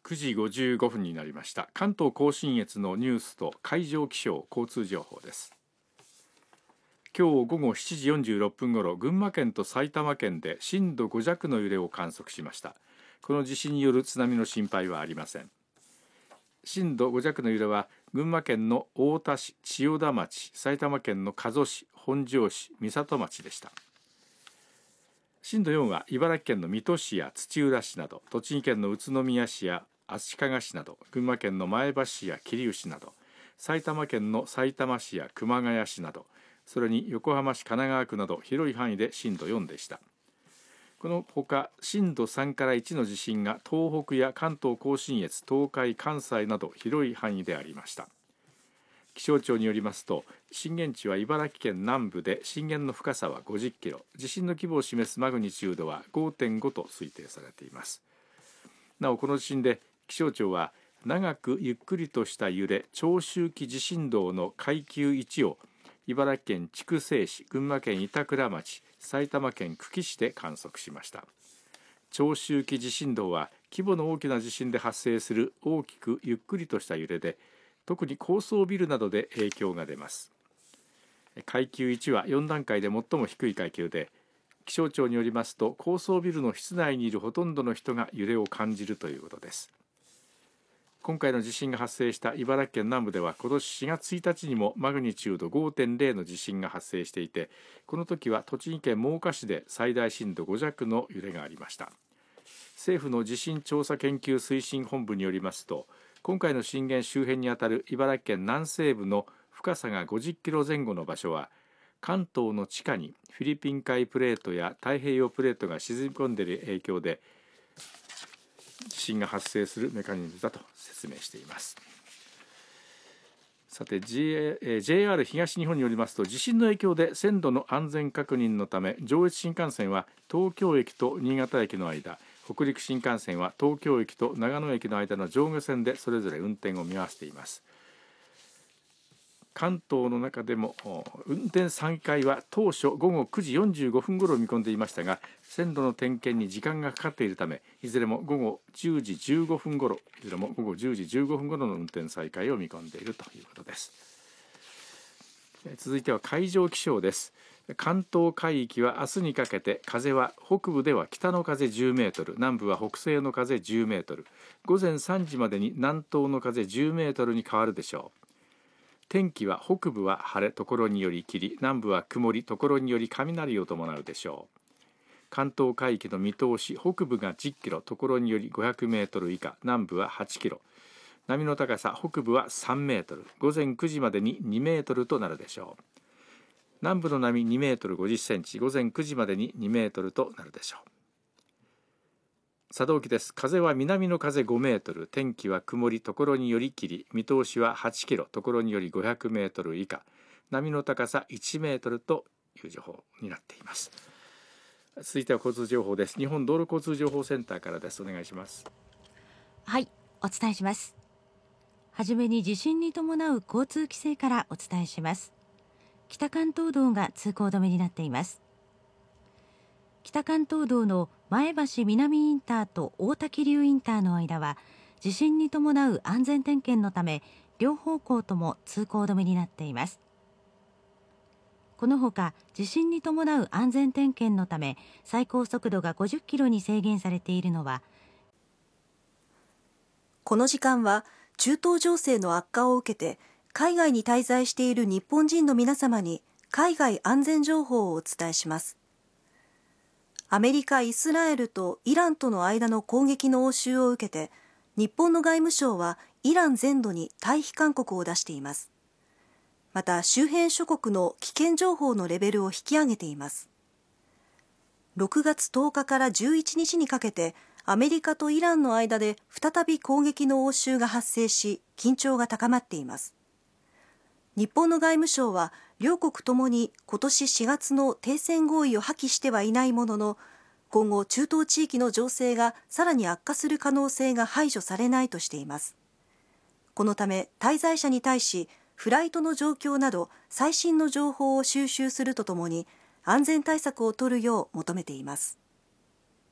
9時55分になりました。関東甲信越のニュースと海上気象交通情報です。今日午後7時46分ごろ、群馬県と埼玉県で震度5弱の揺れを観測しました。この地震による津波の心配はありません。震度5弱の揺れは群馬県の太田市、千代田町、埼玉県の加須市、本庄市、美里町でした。震度4は茨城県の水戸市や土浦市など、栃木県の宇都宮市や足利市など、群馬県の前橋市や桐生市など、埼玉県のさいたま市や熊谷市など、それに横浜市、神奈川区など広い範囲で震度4でした。このほか震度3から1の地震が東北や関東甲信越、東海、関西など広い範囲でありました。気象庁によりますと、震源地は茨城県南部で震源の深さは50キロ、地震の規模を示すマグニチュードは 5.5 と推定されています。なお、この地震で気象庁は長くゆっくりとした揺れ、長周期地震動の階級1を茨城県筑西市、群馬県板倉町、埼玉県久喜市で観測しました。長周期地震動は規模の大きな地震で発生する大きくゆっくりとした揺れで、特に高層ビルなどで影響が出ます。階級1は4段階で最も低い階級で、気象庁によりますと、高層ビルの室内にいるほとんどの人が揺れを感じるということです。今回の地震が発生した茨城県南部では、今年4月1日にもマグニチュード 5.0 の地震が発生していて、この時は栃木県真岡市で最大震度5弱の揺れがありました。政府の地震調査研究推進本部によりますと、今回の震源周辺にあたる茨城県南西部の深さが50キロ前後の場所は、関東の地下にフィリピン海プレートや太平洋プレートが沈み込んでいる影響で地震が発生するメカニズムだと説明しています。さて、JR 東日本によりますと、地震の影響で線路の安全確認のため、上越新幹線は東京駅と新潟駅の間、北陸新幹線は東京駅と長野駅の間の上下線でそれぞれ運転を見合わせています。関東の中でも運転再開は当初午後9時45分ごろ見込んでいましたが、線路の点検に時間がかかっているため、いずれも午後10時15分ごろの運転再開を見込んでいるということです。続いては海上気象です。関東海域は明日にかけて、風は北部では北の風10メートル、南部は北西の風10メートル、午前3時までに南東の風10メートルに変わるでしょう。天気は北部は晴れ、ところにより霧、南部は曇り、ところにより雷を伴うでしょう。関東海域の見通し、北部が10キロ、ところにより500メートル以下、南部は8キロ、波の高さ北部は3メートル、午前9時までに2メートルとなるでしょう。南部の波2メートル50センチ、午前9時までに2メートルとなるでしょう。佐渡沖です。風は南の風5メートル、天気は曇り、ところにより霧、見通しは8キロ、ところにより500メートル以下、波の高さ1メートルという情報になっています。続いては交通情報です。日本道路交通情報センターからです。お願いします。 はい、お伝えします。はじめに地震に伴う交通規制からお伝えします。北関東道が通行止めになっています。北関東道の前橋南インターと大田桐生インターの間は、地震に伴う安全点検のため両方向とも通行止めになっています。このほか、地震に伴う安全点検のため最高速度が50キロに制限されているのは、 この時間は中東情勢の悪化を受けて海外に滞在している日本人の皆様に海外安全情報をお伝えします。アメリカ、イスラエルとイランとの間の攻撃の応酬を受けて、日本の外務省はイラン全土に退避勧告を出しています。また、周辺諸国の危険情報のレベルを引き上げています。6月10日から11日にかけて、アメリカとイランの間で再び攻撃の応酬が発生し、緊張が高まっています。日本の外務省は、両国ともに今年4月の停戦合意を破棄してはいないものの、今後中東地域の情勢がさらに悪化する可能性が排除されないとしています。このため滞在者に対し、フライトの状況など最新の情報を収集するとともに、安全対策を取るよう求めています。